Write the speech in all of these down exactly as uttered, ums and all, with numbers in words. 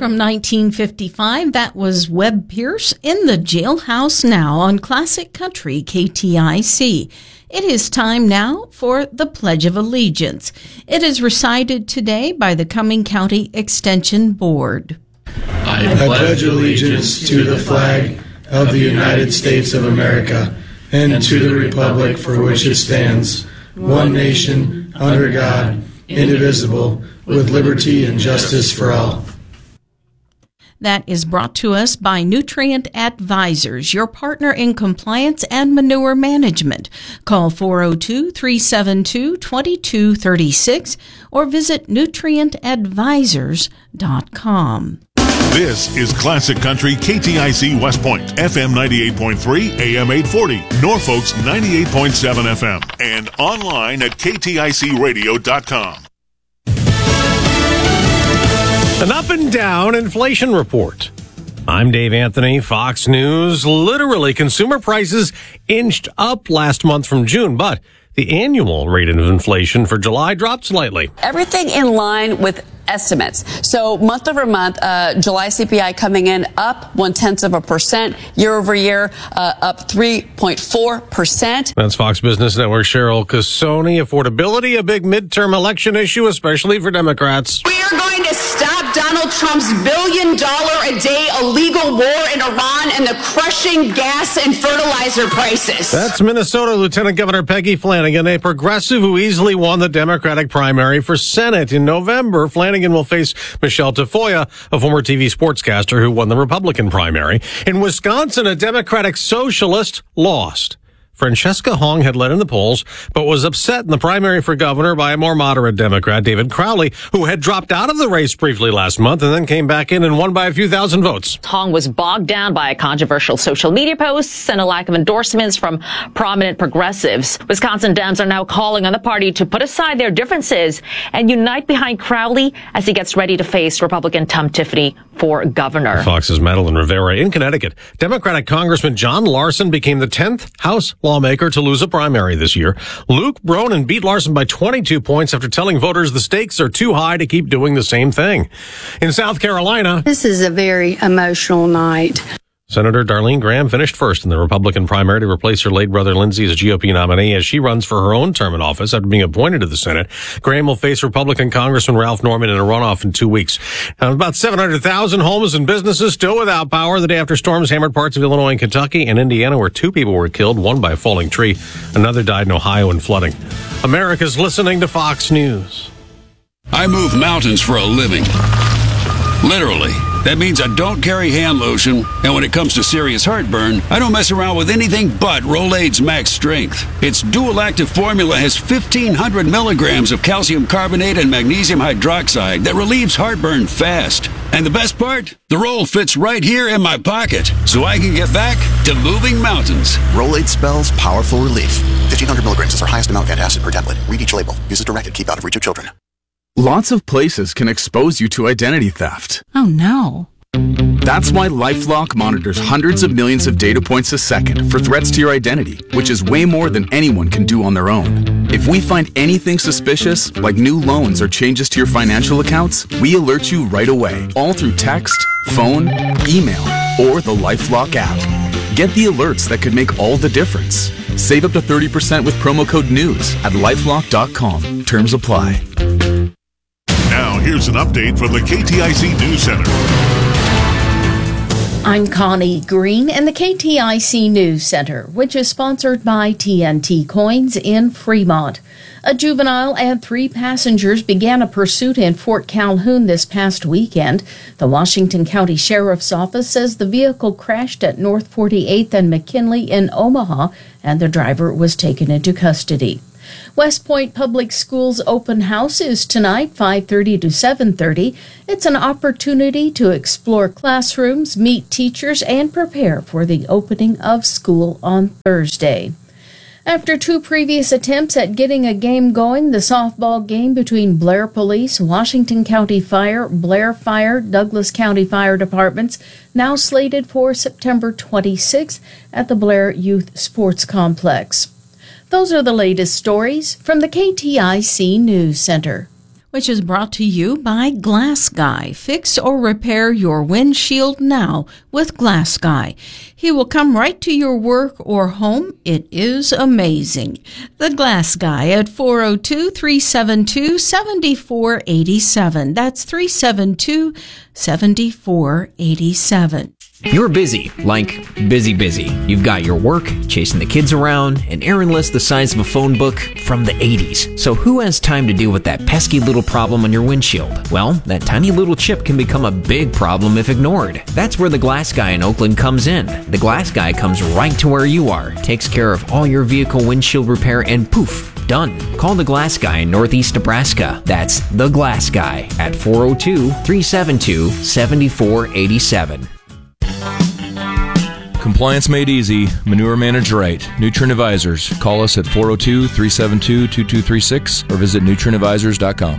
From nineteen fifty-five, that was Webb Pierce in the Jailhouse Now on Classic Country K T I C. It is time now for the Pledge of Allegiance. It is recited today by the Cumming County Extension Board. I pledge allegiance to the flag of the United States of America and to the republic for which it stands, one nation, under God, indivisible, with liberty and justice for all. That is brought to us by Nutrient Advisors, your partner in compliance and manure management. Call four oh two, three seven two, two two three six or visit nutrient advisors dot com. This is Classic Country K T I C West Point, F M ninety-eight point three, A M eight forty, Norfolk's ninety-eight point seven F M, and online at K T I C radio dot com. An up and down inflation report. I'm Dave Anthony, Fox News. Literally, consumer prices inched up last month from June, but the annual rate of inflation for July dropped slightly. Everything in line with estimates. So month over month, uh, July C P I coming in up one tenth of a percent, year over year, uh, up three point four percent. That's Fox Business Network Cheryl Casoni. Affordability, a big midterm election issue, especially for Democrats. We are going to stop Donald Trump's billion dollar a day illegal war in Iran and the crushing gas and fertilizer prices. That's Minnesota Lieutenant Governor Peggy Flanagan, a progressive who easily won the Democratic primary for Senate in November. Flanagan will face Michelle Tafoya, a former T V sportscaster who won the Republican primary. In Wisconsin, a Democratic socialist lost. Francesca Hong had led in the polls, but was upset in the primary for governor by a more moderate Democrat, David Crowley, who had dropped out of the race briefly last month and then came back in and won by a few thousand votes. Hong was bogged down by controversial social media posts and a lack of endorsements from prominent progressives. Wisconsin Dems are now calling on the party to put aside their differences and unite behind Crowley as he gets ready to face Republican Tom Tiffany for governor. Fox's Madeline Rivera. In Connecticut, Democratic Congressman John Larson became the tenth House lawmaker to lose a primary this year. Luke Bronin beat Larson by twenty-two points after telling voters the stakes are too high to keep doing the same thing. In South Carolina, this is a very emotional night. Senator Darlene Graham finished first in the Republican primary to replace her late brother Lindsey as G O P nominee as she runs for her own term in office after being appointed to the Senate. Graham will face Republican Congressman Ralph Norman in a runoff in two weeks. Now, about seven hundred thousand homes and businesses still without power the day after storms hammered parts of Illinois and Kentucky and Indiana, where two people were killed, one by a falling tree. Another died in Ohio in flooding. America's listening to Fox News. I move mountains for a living. Literally. That means I don't carry hand lotion, and when it comes to serious heartburn, I don't mess around with anything but Rolaids Max Strength. Its dual-active formula has fifteen hundred milligrams of calcium carbonate and magnesium hydroxide that relieves heartburn fast. And the best part? The roll fits right here in my pocket, so I can get back to moving mountains. Rolaids spells powerful relief. fifteen hundred milligrams is our highest amount of antacid per tablet. Read each label. Use as directed. Keep out of reach of children. Lots of places can expose you to identity theft. Oh, no. That's why LifeLock monitors hundreds of millions of data points a second for threats to your identity, which is way more than anyone can do on their own. If we find anything suspicious, like new loans or changes to your financial accounts, we alert you right away, all through text, phone, email, or the LifeLock app. Get the alerts that could make all the difference. Save up to thirty percent with promo code NEWS at lifelock dot com. Terms apply. Now, here's an update from the K T I C News Center. I'm Connie Green in the K T I C News Center, which is sponsored by T N T Coins in Fremont. A juvenile and three passengers began a pursuit in Fort Calhoun this past weekend. The Washington County Sheriff's Office says the vehicle crashed at North forty-eighth and McKinley in Omaha, and the driver was taken into custody. West Point Public Schools open house is tonight, five thirty to seven thirty. It's an opportunity to explore classrooms, meet teachers, and prepare for the opening of school on Thursday. After two previous attempts at getting a game going, the softball game between Blair Police, Washington County Fire, Blair Fire, Douglas County Fire Departments, now slated for September twenty-sixth at the Blair Youth Sports Complex. Those are the latest stories from the K T I C News Center. which is brought to you by Glass Guy. Fix or repair your windshield now with Glass Guy. He will come right to your work or home. It is amazing. The Glass Guy at four oh two, three seven two, seven four eight seven. That's three seven two, seven four eight seven. You're busy, like busy, busy. You've got your work, chasing the kids around, an errand list the size of a phone book from the eighties. So who has time to deal with that pesky little problem on your windshield? Well, that tiny little chip can become a big problem if ignored. That's where the Glass Guy in Oakland comes in. The Glass Guy comes right to where you are, takes care of all your vehicle windshield repair, and poof, done. Call the Glass Guy in Northeast Nebraska. That's the Glass Guy at four oh two, three seven two, seven four eight seven. Compliance made easy, manure managed right. Nutrient Advisors. Call us at four oh two, three seven two, two two three six or visit nutrient advisors dot com.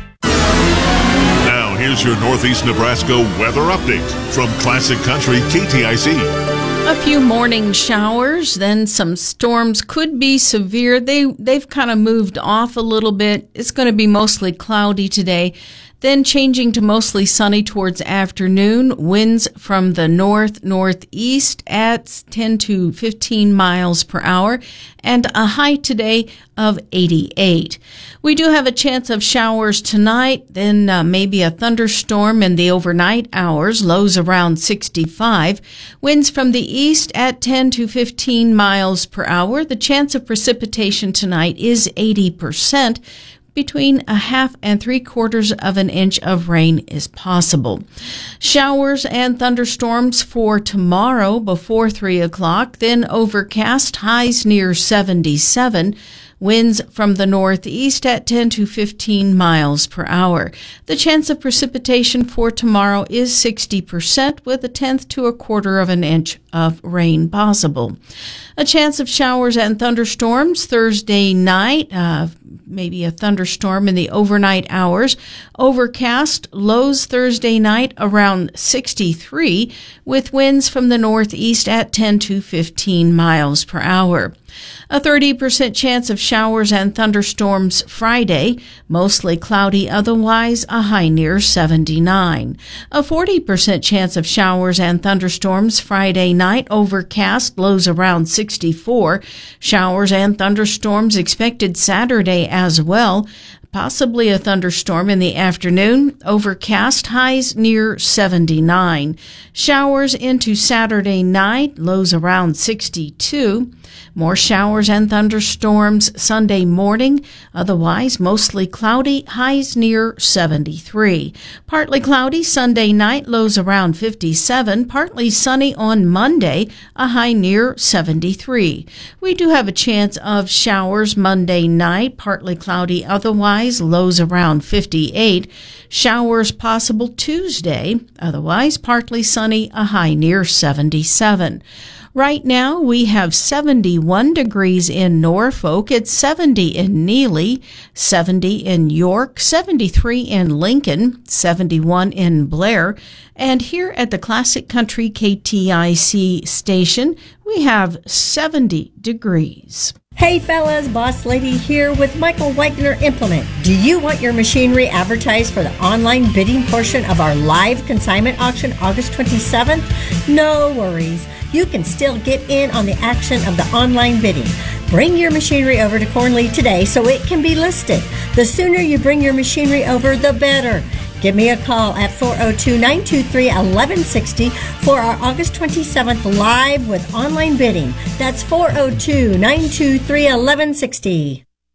Now, here's your Northeast Nebraska weather update from Classic Country K T I C. A few morning showers, then some storms could be severe. They, they've kind of moved off a little bit. It's going to be mostly cloudy today. Then changing to mostly sunny towards afternoon. Winds from the north-northeast at ten to fifteen miles per hour, and a high today of eighty-eight. We do have a chance of showers tonight, then uh, maybe a thunderstorm in the overnight hours, lows around sixty-five. Winds from the east at ten to fifteen miles per hour. The chance of precipitation tonight is eighty percent. Between a half and three quarters of an inch of rain is possible. Showers and thunderstorms for tomorrow before three o'clock, then overcast, highs near seventy-seven. Winds from the northeast at ten to fifteen miles per hour. The chance of precipitation for tomorrow is sixty percent with a tenth to a quarter of an inch of rain possible. A chance of showers and thunderstorms Thursday night, uh, maybe a thunderstorm in the overnight hours. Overcast, lows Thursday night around sixty-three with winds from the northeast at ten to fifteen miles per hour. A thirty percent chance of showers and thunderstorms Friday, mostly cloudy otherwise, a high near seventy-nine. A forty percent chance of showers and thunderstorms Friday night, overcast, lows around sixty-four. Showers and thunderstorms expected Saturday as well. Possibly a thunderstorm in the afternoon, overcast, highs near seventy-nine. Showers into Saturday night, lows around sixty-two. More showers and thunderstorms Sunday morning, otherwise mostly cloudy, highs near seventy-three. Partly cloudy Sunday night, lows around fifty-seven. Partly sunny on Monday, a high near seventy-three. We do have a chance of showers Monday night, partly cloudy otherwise, lows around fifty-eight. Showers possible Tuesday, otherwise partly sunny, a high near seventy-seven. Right now, we have seventy-one degrees in Norfolk. It's seventy in Neely, seventy in York, seventy-three in Lincoln, seventy-one in Blair. And here at the Classic Country K T I C station, we have seventy degrees. Hey fellas, Boss Lady here with Michael Wagner Implement. Do you want your machinery advertised for the online bidding portion of our live consignment auction August twenty-seventh? No worries. You can still get in on the action of the online bidding. Bring your machinery over to Cornley today so it can be listed. The sooner you bring your machinery over, the better. Give me a call at four oh two, nine two three, one one six oh for our August twenty-seventh live with online bidding. That's four oh two, nine two three, one one six oh.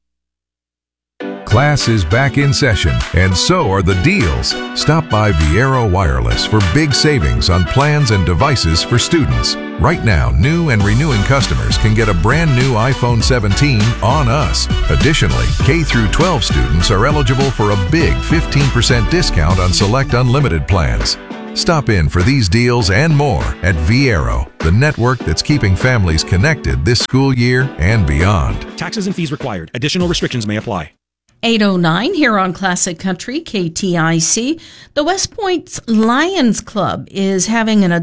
Class is back in session, and so are the deals. Stop by Viero Wireless for big savings on plans and devices for students. Right now, new and renewing customers can get a brand new iPhone seventeen on us. Additionally, K through twelve students are eligible for a big fifteen percent discount on select unlimited plans. Stop in for these deals and more at Viero, the network that's keeping families connected this school year and beyond. Taxes and fees required. Additional restrictions may apply. eight oh nine here on Classic Country K T I C. The West Point Lions Club is having an adult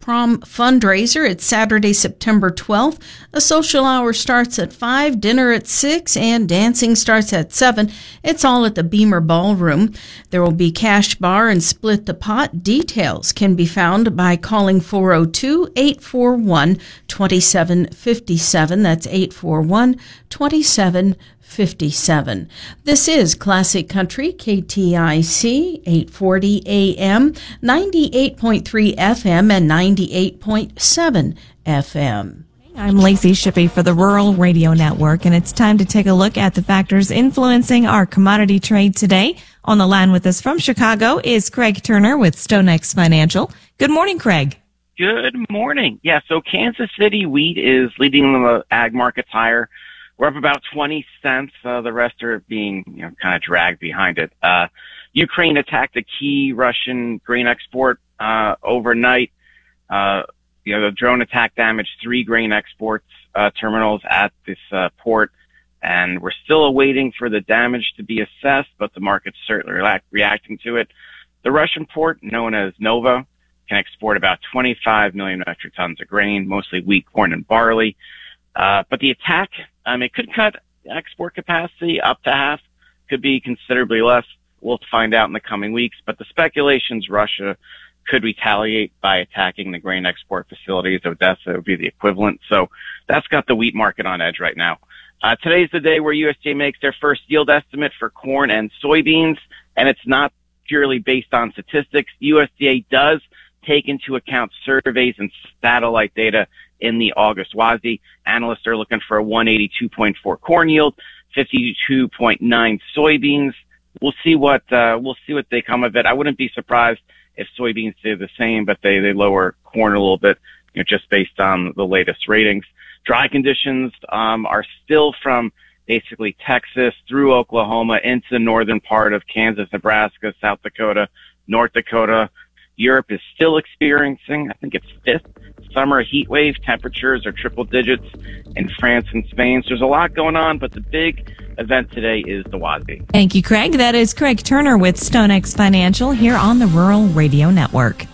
prom fundraiser. It's Saturday, September twelfth. A social hour starts at five, dinner at six, and dancing starts at seven. It's all at the Beamer Ballroom. There will be cash bar and split the pot. Details can be found by calling four oh two, eight four one, two seven five seven. That's eight four one, two seven fifty-seven. This is Classic Country, K T I C, eight forty A M, ninety-eight point three F M, and ninety-eight point seven F M. I'm Lacey Shippey for the Rural Radio Network, and it's time to take a look at the factors influencing our commodity trade today. On the line with us from Chicago is Craig Turner with StoneX Financial. Good morning, Craig. Good morning. Yeah, so Kansas City wheat is leading the ag markets higher. We're up about twenty cents. Uh, the rest are being, you know, kind of dragged behind it. Uh, Ukraine attacked a key Russian grain export, uh, overnight. Uh, you know, the drone attack damaged three grain exports, uh, terminals at this, uh, port. And we're still awaiting for the damage to be assessed, but the market's certainly react- reacting to it. The Russian port, known as Nova, can export about twenty-five million metric tons of grain, mostly wheat, corn, and barley. Uh, but the attack, um, it could cut export capacity up to half, could be considerably less. We'll find out in the coming weeks, but the speculations Russia could retaliate by attacking the grain export facilities. Odessa would be the equivalent. So that's got the wheat market on edge right now. Uh, today's the day where U S D A makes their first yield estimate for corn and soybeans, and it's not purely based on statistics. U S D A does take into account surveys and satellite data in the August W A S D. Analysts are looking for a one eighty-two point four corn yield, fifty-two point nine soybeans. We'll see what, uh, we'll see what they come of it. I wouldn't be surprised if soybeans stay the same, but they, they lower corn a little bit, you know, just based on the latest ratings. Dry conditions, um, are still from basically Texas through Oklahoma into the northern part of Kansas, Nebraska, South Dakota, North Dakota. Europe is still experiencing, I think it's fifth summer heat wave. Temperatures are triple digits in France and Spain. So there's a lot going on, but the big event today is the W A S D. Thank you, Craig. That is Craig Turner with StoneX Financial here on the Rural Radio Network.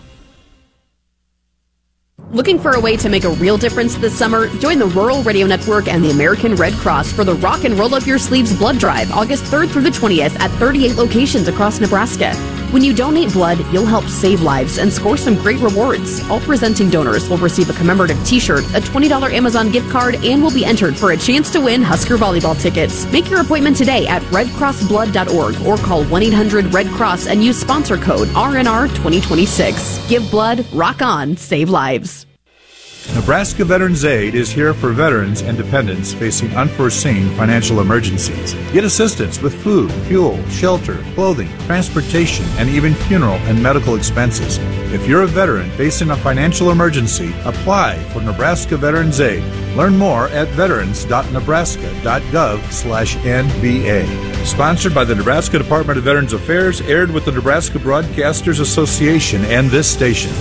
Looking for a way to make a real difference this summer? Join the Rural Radio Network and the American Red Cross for the Rock and Roll Up Your Sleeves Blood Drive, August third through the twentieth at thirty-eight locations across Nebraska. When you donate blood, you'll help save lives and score some great rewards. All presenting donors will receive a commemorative t-shirt, a twenty dollars Amazon gift card, and will be entered for a chance to win Husker volleyball tickets. Make your appointment today at red cross blood dot org or call one eight hundred red cross and use sponsor code R N R twenty twenty-six. Give blood, rock on, save lives. Nebraska Veterans Aid is here for veterans and dependents facing unforeseen financial emergencies. Get assistance with food, fuel, shelter, clothing, transportation, and even funeral and medical expenses. If you're a veteran facing a financial emergency, apply for Nebraska Veterans Aid. Learn more at veterans dot nebraska dot gov slash N V A. Sponsored by the Nebraska Department of Veterans Affairs, aired with the Nebraska Broadcasters Association and this station.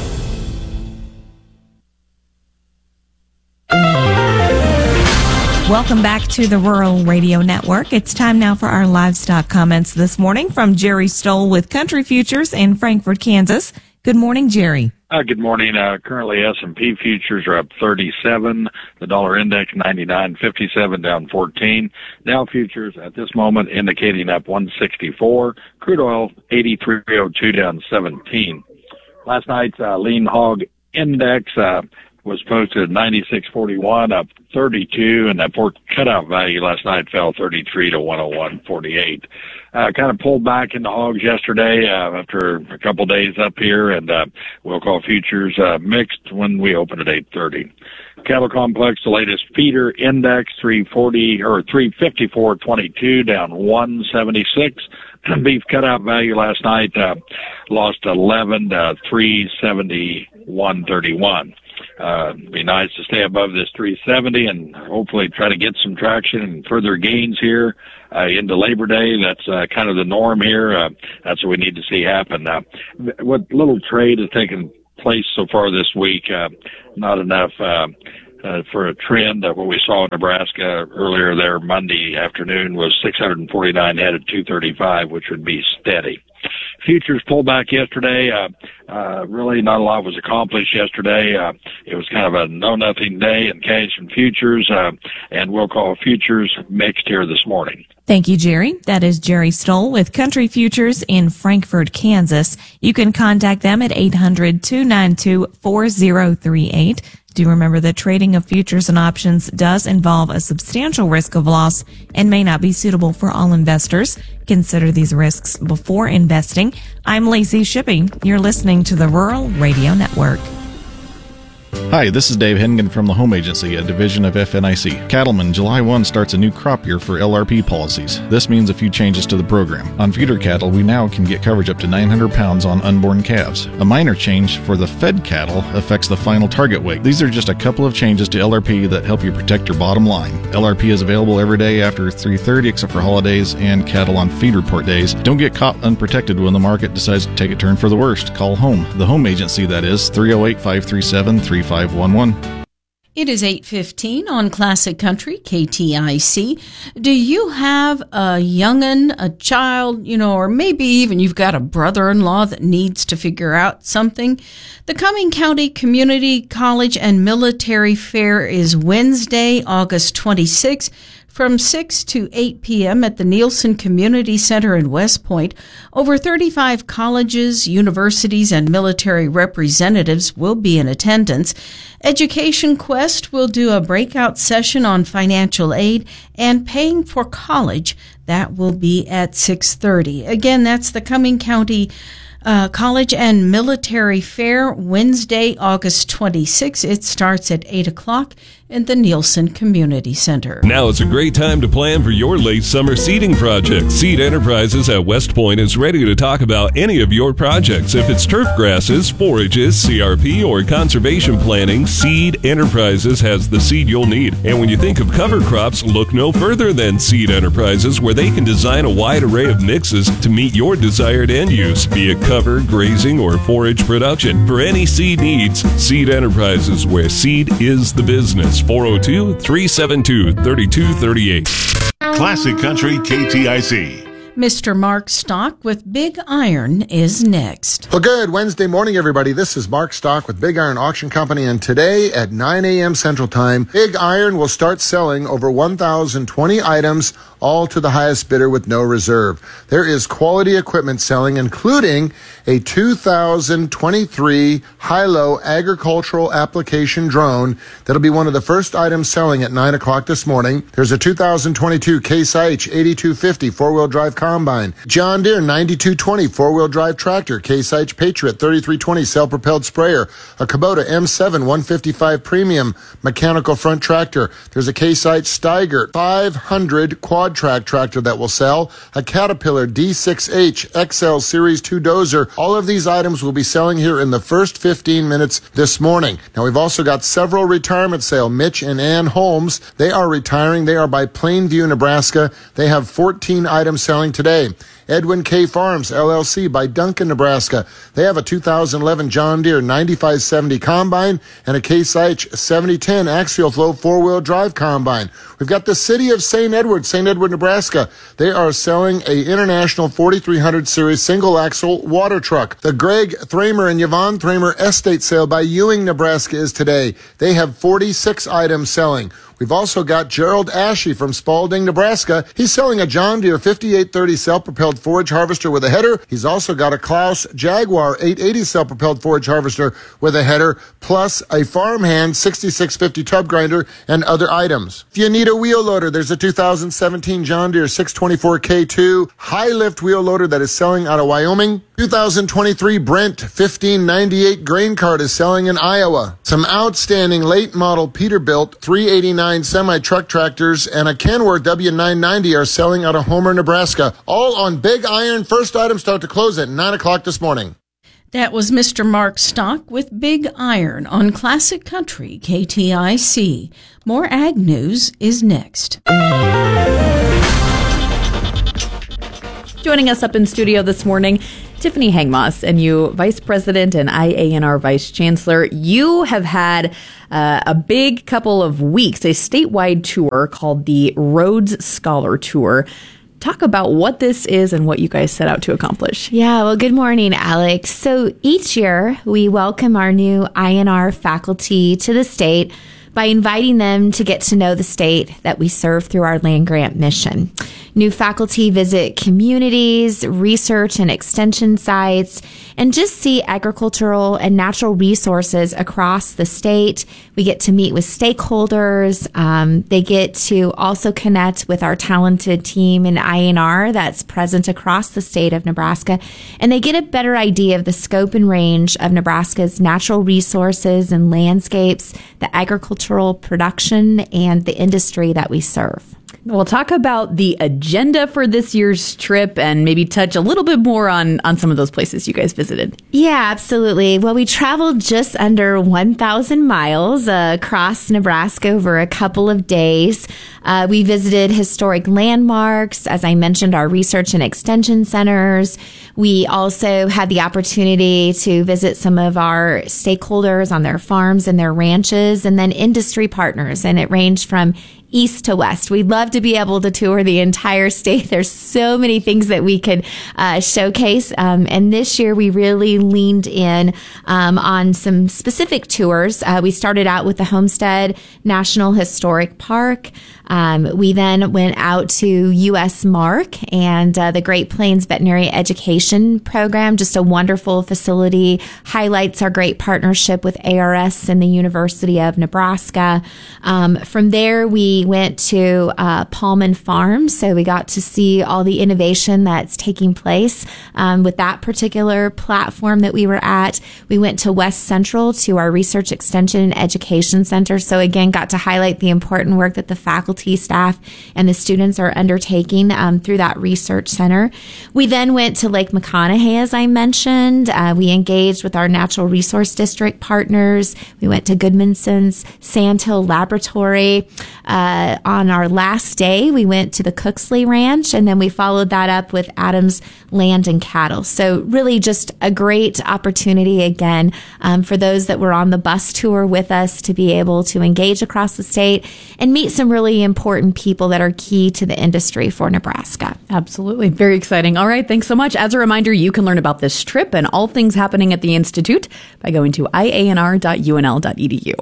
Welcome back to the Rural Radio Network. It's time now for our livestock comments this morning from Jerry Stoll with Country Futures in Frankfort, Kansas. Good morning, Jerry. Uh, good morning. Uh, currently S and P futures are up thirty-seven. The dollar index ninety-nine fifty-seven, down fourteen. Dow futures at this moment indicating up one sixty-four. Crude oil eighty-three oh two, down seventeen. Last night's uh, lean hog index uh, was posted at ninety-six forty-one, up thirty-two, and that pork cutout value last night fell thirty-three to one oh one forty-eight. Uh, kind of pulled back in the hogs yesterday uh, after a couple days up here, and uh, we'll call futures uh, mixed when we open at eight thirty. Cattle complex, the latest feeder index three forty or three fifty-four twenty-two, down one seventy-six. Beef cutout value last night uh, lost eleven to three seventy-one thirty-one. Uh, it'd be nice to stay above this three seventy and hopefully try to get some traction and further gains here uh, into Labor Day. That's uh, kind of the norm here. Uh, that's what we need to see happen. Uh, what little trade has taken place so far this week, uh, not enough uh, uh, for a trend. Uh, what we saw in Nebraska earlier there Monday afternoon was six forty-nine head at two thirty-five, which would be steady. futures pulled back yesterday. Uh, uh, really not a lot was accomplished yesterday. Uh, it was kind of a know-nothing day in cash and futures, uh, and we'll call futures mixed here this morning. Thank you, Jerry. That is Jerry Stoll with Country Futures in Frankfort, Kansas. You can contact them at eight hundred, two nine two, four zero three eight. Do remember that trading of futures and options does involve a substantial risk of loss and may not be suitable for all investors. Consider these risks before investing. I'm Lacey Shipping. You're listening to the Rural Radio Network. Hi, this is Dave Hennigan from the Home Agency, a division of F N I C. Cattlemen, July first starts a new crop year for L R P policies. This means a few changes to the program. On feeder cattle, we now can get coverage up to nine hundred pounds on unborn calves. A minor change for the fed cattle affects the final target weight. These are just a couple of changes to L R P that help you protect your bottom line. L R P is available every day after three thirty except for holidays and cattle on feed report days. Don't get caught unprotected when the market decides to take a turn for the worst. Call home. The Home Agency, that is, three oh eight, five three seven, three five one one. It is eight fifteen on Classic Country, K T I C. Do you have a young'un, a child, you know, or maybe even you've got a brother-in-law that needs to figure out something? The Cumming County Community College and Military Fair is Wednesday, August twenty-sixth, from six to eight p.m. at the Nielsen Community Center in West Point. Over thirty-five colleges, universities, and military representatives will be in attendance. Education Quest will do a breakout session on financial aid and paying for college. That will be at six thirty. Again, that's the Cumming County Uh, College and Military Fair, Wednesday, August twenty-sixth. It starts at eight o'clock in the Nielsen Community Center. Now is a great time to plan for your late summer seeding project. Seed Enterprises at West Point is ready to talk about any of your projects. If it's turf grasses, forages, C R P, or conservation planning, Seed Enterprises has the seed you'll need. And when you think of cover crops, look no further than Seed Enterprises, where they can design a wide array of mixes to meet your desired end use, be it cover, grazing, or forage production. For any seed needs, Seed Enterprises, where seed is the business. four oh two, three seven two, three two three eight. Classic Country K T I C. Mister Mark Stock with Big Iron is next. Well, good Wednesday morning, everybody. This is Mark Stock with Big Iron Auction Company, and today at nine a.m. Central Time, Big Iron will start selling over one thousand twenty items, all to the highest bidder with no reserve. There is quality equipment selling, including a two thousand twenty-three high-low agricultural application drone. That'll be one of the first items selling at nine o'clock this morning. There's a two thousand twenty-two Case I H eighty-two fifty four-wheel drive combine, John Deere ninety-two twenty four-wheel drive tractor, Case I H Patriot thirty-three twenty self-propelled sprayer, a Kubota M seven one fifty-five premium mechanical front tractor. There's a Case I H Steiger five hundred quad track tractor that will sell, a Caterpillar D six H X L Series two dozer. All of these items will be selling here in the first fifteen minutes this morning. Now, we've also got several retirement sale. Mitch and Ann Holmes, they are retiring. They are by Plainview, Nebraska. They have fourteen items selling today. Edwin K. Farms, L L C, by Duncan, Nebraska. They have a two thousand eleven John Deere ninety-five seventy combine and a Case I H seventy ten axial flow four-wheel drive combine. We've got the City of Saint Edward, Saint Edward, Nebraska. They are selling a International forty-three hundred series single-axle water truck. The Greg Thramer and Yvonne Thramer estate sale by Ewing, Nebraska is today. They have forty-six items selling. We've also got Gerald Ashe from Spalding, Nebraska. He's selling a John Deere fifty-eight thirty self-propelled forage harvester with a header. He's also got a Klaus Jaguar eight eighty self-propelled forage harvester with a header, plus a Farmhand sixty-six fifty tub grinder and other items. If you need a wheel loader, there's a two thousand seventeen John Deere six twenty-four K two high lift wheel loader that is selling out of Wyoming. two thousand twenty-three Brent fifteen ninety-eight grain cart is selling in Iowa. Some outstanding late model Peterbilt three eighty-nine semi-truck tractors and a Kenworth W nine ninety are selling out of Homer, Nebraska. All on Big Iron. First items start to close at nine o'clock this morning. That was Mister Mark Stock with Big Iron on Classic Country K T I C. More ag news is next. Joining us up in studio this morning, Tiffany Hangmoss, and you, Vice President and I A N R Vice Chancellor. You have had uh, a big couple of weeks, a statewide tour called the Rhodes Scholar Tour. talk about what this is and what you guys set out to accomplish. Yeah, well, good morning, Alex. So each year we welcome our new I N R faculty to the state by inviting them to get to know the state that we serve through our land grant mission. New faculty visit communities, research and extension sites, and just see agricultural and natural resources across the state. We get to meet with stakeholders. Um, they get to also connect with our talented team in I N R that's present across the state of Nebraska. And they get a better idea of the scope and range of Nebraska's natural resources and landscapes, the agricultural production, and the industry that we serve. We'll talk about the agenda for this year's trip and maybe touch a little bit more on, on some of those places you guys visited. Yeah, absolutely. Well, we traveled just under one thousand miles uh, across Nebraska over a couple of days. Uh, we visited historic landmarks, as I mentioned, our research and extension centers. We also had the opportunity to visit some of our stakeholders on their farms and their ranches, and then industry partners, and it ranged from east to west. We'd love to be able to tour the entire state. There's so many things that we could uh, showcase. Um, and this year we really leaned in um, on some specific tours. Uh, we started out with the Homestead National Historic Park. Um, we then went out to U S Mark and uh, the Great Plains Veterinary Education Program, just a wonderful facility, highlights our great partnership with A R S and the University of Nebraska. Um, from there, we went to uh, Paulman Farm, so we got to see all the innovation that's taking place um, with that particular platform that we were at. We went to West Central to our Research Extension and Education Center, so again, got to highlight the important work that the faculty, staff, and the students are undertaking um, through that research center. We then went to Lake McConaughey, as I mentioned. Uh, we engaged with our Natural Resource District partners. We went to Goodmanson's Sandhill Laboratory. Uh, on our last day, we went to the Cooksley Ranch, and then we followed that up with Adams Land and Cattle. So really just a great opportunity, again, um, for those that were on the bus tour with us to be able to engage across the state and meet some really important people that are key to the industry for Nebraska. Absolutely. Very exciting. All right. Thanks so much. As a reminder, you can learn about this trip and all things happening at the Institute by going to I A N R dot U N L dot E D U.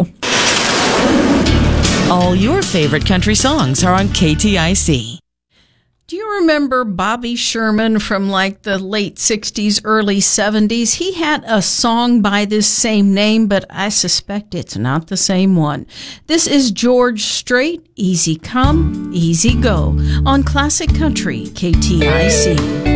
All your favorite country songs are on K T I C. Do you remember Bobby Sherman from like the late sixties, early seventies? He had a song by this same name, but I suspect it's not the same one. This is George Strait, Easy Come, Easy Go, on Classic Country K T I C.